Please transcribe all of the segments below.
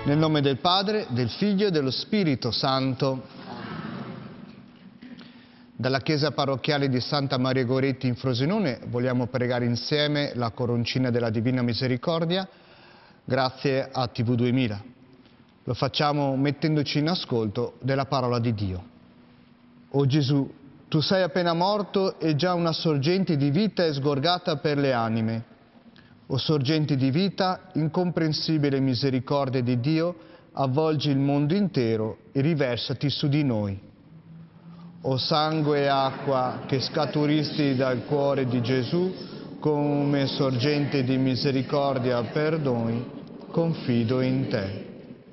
Nel nome del Padre, del Figlio e dello Spirito Santo. Dalla Chiesa Parrocchiale di Santa Maria Goretti in Frosinone vogliamo pregare insieme la Coroncina della Divina Misericordia grazie a TV 2000. Lo facciamo mettendoci in ascolto della parola di Dio. O Gesù, tu sei appena morto e già una sorgente di vita è sgorgata per le anime. O sorgente di vita, incomprensibile misericordia di Dio, avvolgi il mondo intero e riversati su di noi. O sangue e acqua che scaturisti dal cuore di Gesù, come sorgente di misericordia per noi, confido in te.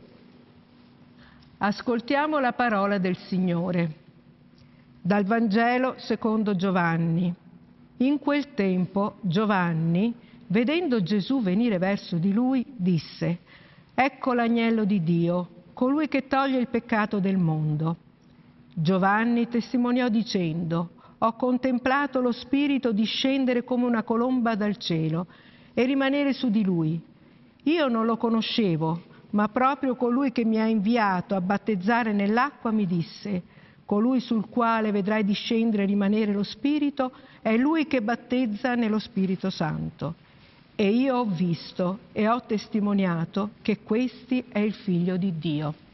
Ascoltiamo la parola del Signore. Dal Vangelo secondo Giovanni. In quel tempo Giovanni, vedendo Gesù venire verso di lui, disse: «Ecco l'agnello di Dio, colui che toglie il peccato del mondo». Giovanni testimoniò dicendo: «Ho contemplato lo Spirito discendere come una colomba dal cielo e rimanere su di lui. Io non lo conoscevo, ma proprio colui che mi ha inviato a battezzare nell'acqua mi disse: colui sul quale vedrai discendere e rimanere lo Spirito è lui che battezza nello Spirito Santo. E io ho visto e ho testimoniato che questi è il Figlio di Dio».